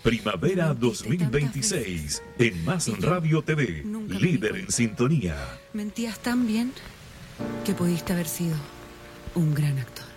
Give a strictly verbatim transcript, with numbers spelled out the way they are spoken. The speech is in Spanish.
Primavera dos mil veintiséis en Más Radio T V, líder en sintonía. Mentías tan bien que pudiste haber sido un gran actor.